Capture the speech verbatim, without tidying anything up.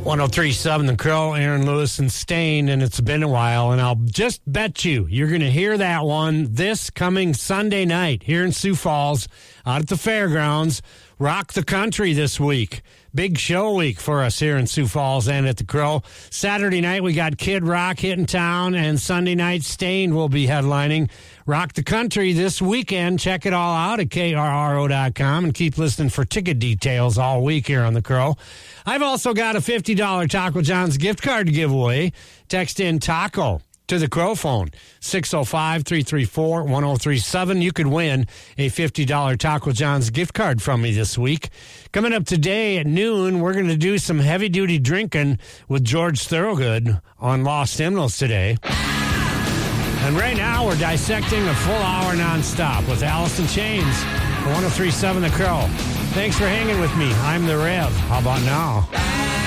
one oh three point seven The Crow, Aaron Lewis and Stain, and it's been a while, and I'll just bet you you're going to hear that one this coming Sunday night here in Sioux Falls out at the fairgrounds. Rock the Country this week. Big show week for us here in Sioux Falls and at the Crow. Saturday night, we got Kid Rock hitting town, and Sunday night, Stain will be headlining Rock the Country this weekend. Check it all out at K R R O dot com and keep listening for ticket details all week here on the Crow. I've also got a fifty dollars Taco John's gift card to give away. Text in TACO to the Crow phone, six oh five, three three four, one oh three seven. You could win a fifty dollars Taco John's gift card from me this week. Coming up today at noon, we're going to do some heavy-duty drinking with George Thorogood on Lost Hymnals today. And right now, we're dissecting a full hour nonstop with Alice in Chains for one oh three point seven The Crow. Thanks for hanging with me. I'm the Rev. How about now?